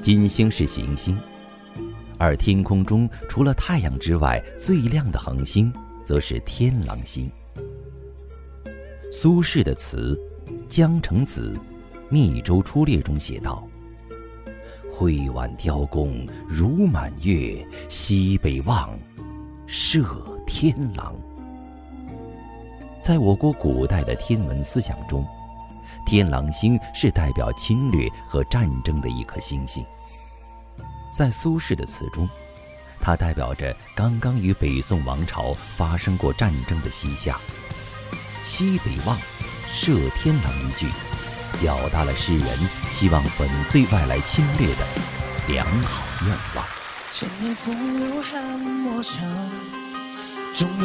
金星是行星，而天空中除了太阳之外最亮的恒星则是天狼星。苏轼的词《江城子·密州出猎》中写道：挥挽雕弓如满月，西北望，射天狼。在我国古代的天文思想中，天狼星是代表侵略和战争的一颗星星。在苏轼的词中，它代表着刚刚与北宋王朝发生过战争的西夏。西北望，射天狼一句，表达了诗人希望粉碎外来侵略的良好愿望。 千年风流汉莫测，终